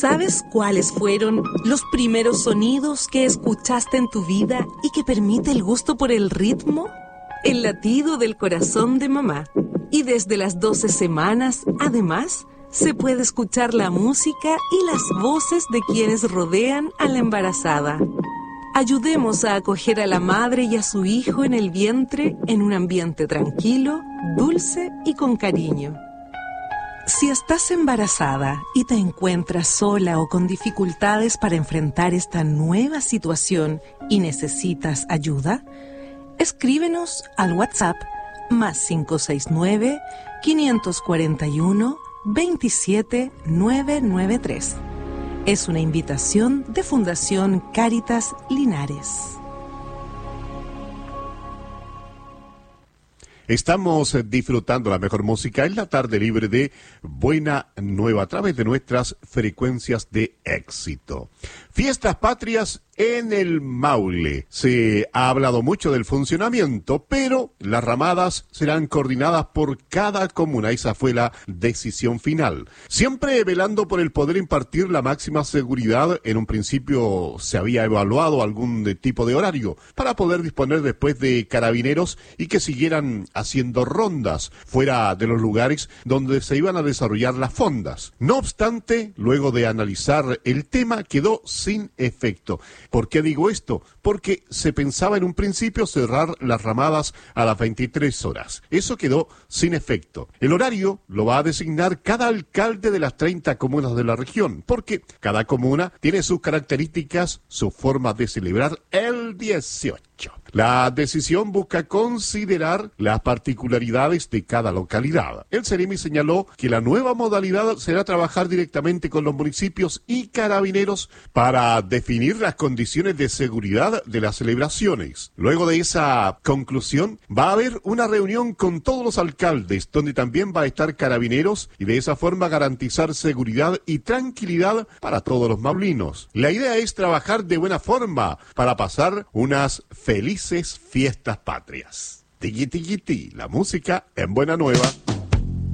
¿Sabes cuáles fueron los primeros sonidos que escuchaste en tu vida y que permite el gusto por el ritmo? El latido del corazón de mamá. Y desde las 12 semanas, además, se puede escuchar la música y las voces de quienes rodean a la embarazada. Ayudemos a acoger a la madre y a su hijo en el vientre en un ambiente tranquilo, dulce y con cariño. Si estás embarazada y te encuentras sola o con dificultades para enfrentar esta nueva situación y necesitas ayuda, escríbenos al WhatsApp más 569-541-27993. Es una invitación de Fundación Cáritas Linares. Estamos disfrutando la mejor música en la tarde libre de Buena Nueva a través de nuestras frecuencias de éxito. Fiestas patrias en el Maule. Se ha hablado mucho del funcionamiento, pero las ramadas serán coordinadas por cada comuna. Esa fue la decisión final. Siempre velando por el poder impartir la máxima seguridad. En un principio se había evaluado algún tipo de horario para poder disponer después de carabineros y que siguieran haciendo rondas fuera de los lugares donde se iban a desarrollar las fondas. No obstante, luego de analizar el tema, quedó sin efecto. ¿Por qué digo esto? Porque se pensaba en un principio cerrar las ramadas a las 23 horas. Eso quedó sin efecto. El horario lo va a designar cada alcalde de las 30 comunas de la región, porque cada comuna tiene sus características, su forma de celebrar el 18. La decisión busca considerar las particularidades de cada localidad. El Ceremi señaló que la nueva modalidad será trabajar directamente con los municipios y carabineros para definir las condiciones de seguridad de las celebraciones. Luego de esa conclusión, va a haber una reunión con todos los alcaldes, donde también va a estar carabineros, y de esa forma garantizar seguridad y tranquilidad para todos los maulinos. La idea es trabajar de buena forma para pasar unas felices fiestas patrias. Tiki tiki ti, la música en Buena Nueva.